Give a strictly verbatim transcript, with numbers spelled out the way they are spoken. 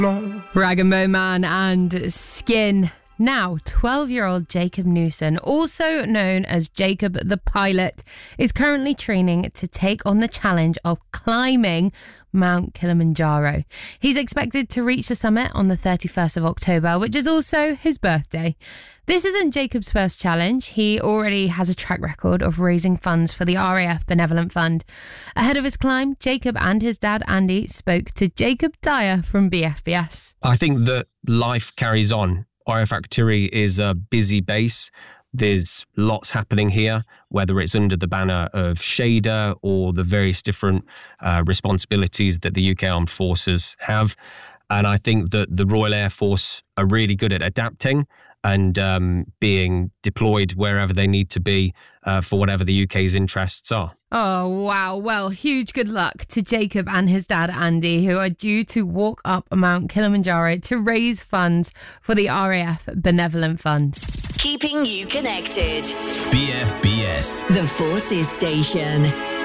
Rag and Bone Man and Skin. Now, twelve-year-old Jacob Newson, also known as Jacob the Pilot, is currently training to take on the challenge of climbing Mount Kilimanjaro. He's expected to reach the summit on the thirty-first of October, which is also his birthday. This isn't Jacob's first challenge. He already has a track record of raising funds for the R A F Benevolent Fund. Ahead of his climb, Jacob and his dad, Andy, spoke to Jacob Dyer from B F B S. I think that life carries on. R A F Akrotiri is a busy base. There's lots happening here, whether it's under the banner of Shader or the various different uh, responsibilities that the U K Armed Forces have. And I think that the Royal Air Force are really good at adapting and um, being deployed wherever they need to be uh, for whatever the U K's interests are. Oh, wow. Well, huge good luck to Jacob and his dad, Andy, who are due to walk up Mount Kilimanjaro to raise funds for the R A F Benevolent Fund. Keeping you connected. B F B S. The Forces Station.